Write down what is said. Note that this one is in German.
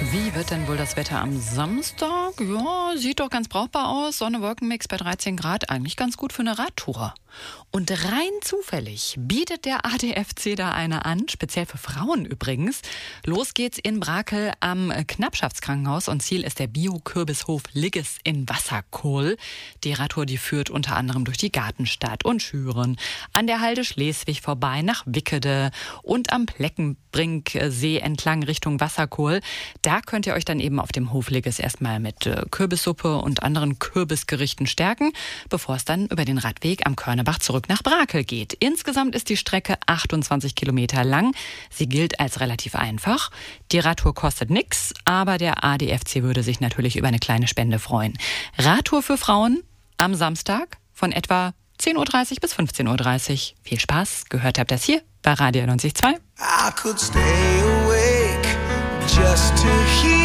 Wie wird denn wohl das Wetter am Samstag? Ja, sieht doch ganz brauchbar aus. Sonne, Wolkenmix bei 13 Grad. Eigentlich ganz gut für eine Radtour. Und rein zufällig bietet der ADFC da eine an, speziell für Frauen übrigens. Los geht's in Brakel am Knappschaftskrankenhaus und Ziel ist der Bio-Kürbishof Ligges in Wasserkohl. Die Radtour, die führt unter anderem durch die Gartenstadt und Schüren, an der Halde Schleswig vorbei nach Wickede und am Pleckenbrinksee entlang Richtung Wasserkohl. Da könnt ihr euch dann eben auf dem Hof Ligges erstmal mit Kürbissuppe und anderen Kürbisgerichten stärken, bevor es dann über den Radweg am Körnebach zurück nach Brakel geht. Insgesamt ist die Strecke 28 Kilometer lang. Sie gilt als relativ einfach. Die Radtour kostet nichts, aber der ADFC würde sich natürlich über eine kleine Spende freuen. Radtour für Frauen am Samstag von etwa 10.30 Uhr bis 15.30 Uhr. Viel Spaß, gehört habt ihr das hier bei Radio 90.2. I could stay awake just to hear